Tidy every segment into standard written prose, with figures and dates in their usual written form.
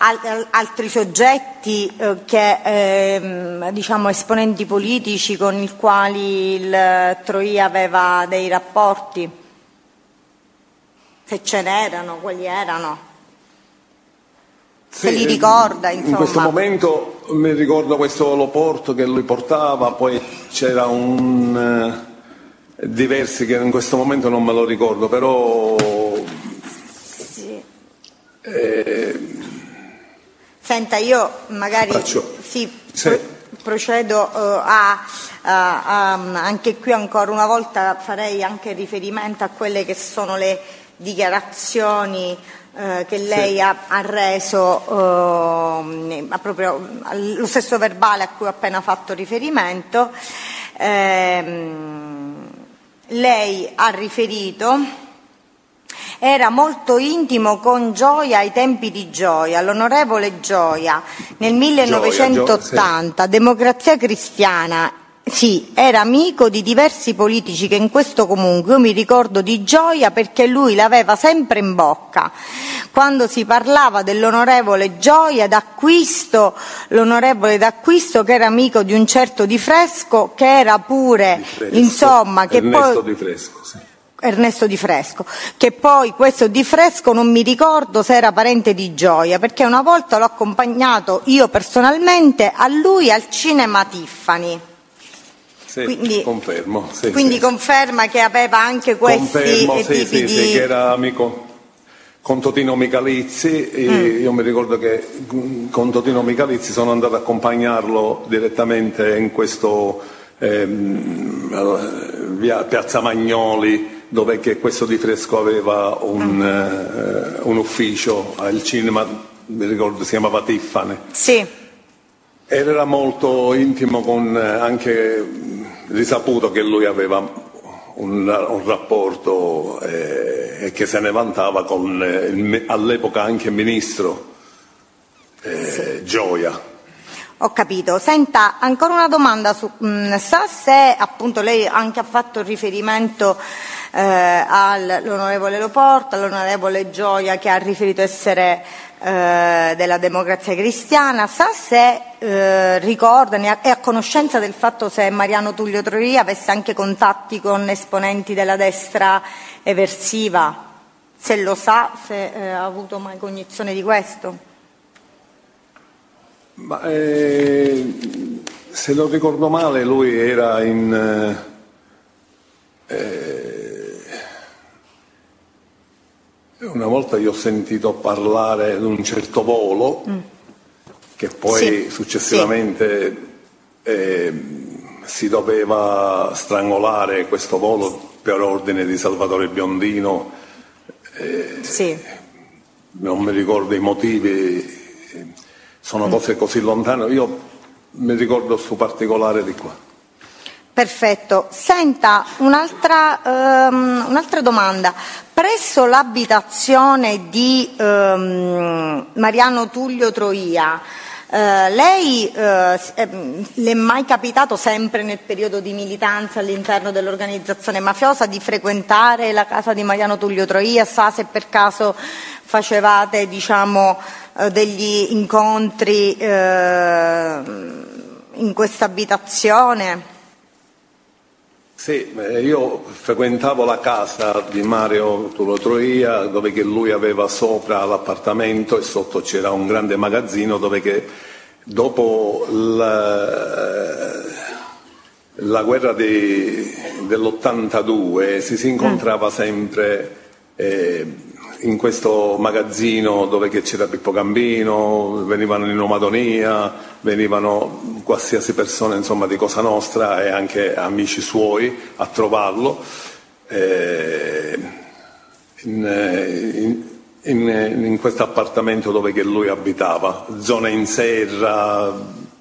altri soggetti diciamo esponenti politici con i quali il Troia aveva dei rapporti? Se ce n'erano, quali erano? Se li ricorda, insomma. In questo momento mi ricordo questo Loporto che lui portava, poi c'era diversi che in questo momento non me lo ricordo, però sì. Senta, io magari procedo anche qui ancora una volta farei anche riferimento a quelle che sono le dichiarazioni che lei ha reso proprio lo stesso verbale a cui ho appena fatto riferimento. Lei ha riferito: era molto intimo con Gioia ai tempi di Gioia, l'onorevole Gioia nel 1980, Democrazia Cristiana. Sì, era amico di diversi politici che in questo comunque io mi ricordo di Gioia perché lui l'aveva sempre in bocca. Quando si parlava dell'onorevole Gioia d'Acquisto, l'onorevole D'Acquisto che era amico di un certo Di Fresco, che era pure, insomma, che Ernesto poi... Di Fresco, sì. Ernesto Di Fresco, che poi questo Di Fresco non mi ricordo se era parente di Gioia, perché una volta l'ho accompagnato io personalmente a lui al cinema Tiffany. Sì, quindi confermo. Sì, quindi sì, conferma che aveva anche questi tipi di... Sì, che era amico con Totino Micalizzi. Io mi ricordo che con Totino Micalizzi sono andato ad accompagnarlo direttamente in questo via Piazza Magnoli, dove che questo Di Fresco aveva un ufficio al cinema, mi ricordo si chiamava Tiffany. Sì. Era molto intimo con anche risaputo che lui aveva un rapporto e che se ne vantava con all'epoca anche ministro Gioia. Ho capito. Senta, ancora una domanda sa se appunto lei anche ha fatto riferimento all'onorevole Loporto, all'onorevole Gioia che ha riferito essere della Democrazia Cristiana, sa se ricorda, è a conoscenza del fatto se Mariano Tullio Troia avesse anche contatti con esponenti della destra eversiva, se lo sa, se ha avuto mai cognizione di questo? Ma, se non ricordo male lui era una volta io ho sentito parlare di un certo volo che poi successivamente si doveva strangolare questo volo per ordine di Salvatore Biondino. Non mi ricordo i motivi. Sono cose così lontane, io mi ricordo su particolare di qua. Perfetto. Senta, un'altra domanda. Presso l'abitazione di Mariano Tullio Troia, lei le è mai capitato, sempre nel periodo di militanza all'interno dell'organizzazione mafiosa, di frequentare la casa di Mariano Tullio Troia? Sa se per caso facevate, diciamo, degli incontri in questa abitazione? Sì, io frequentavo la casa di Mario Tullio Troia, dove che lui aveva sopra l'appartamento e sotto c'era un grande magazzino dove che dopo la guerra dell'82 si incontrava sempre in questo magazzino dove che c'era Pippo Gambino, venivano in Madonia, venivano qualsiasi persona, insomma, di Cosa Nostra e anche amici suoi a trovarlo in questo appartamento dove che lui abitava, zona in serra.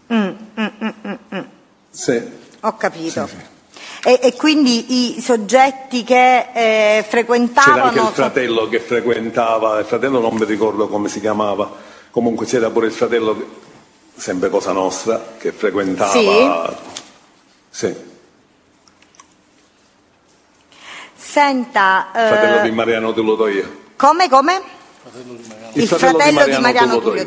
Sì. Ho capito. Sì, sì. E quindi i soggetti che frequentavano... C'era anche il fratello che frequentava, il fratello non mi ricordo come si chiamava, comunque c'era pure il fratello, sempre Cosa Nostra, che frequentava... Sì. Senta... Il fratello di Mariano Tullio Troia. Come? Il fratello di Mariano Tullio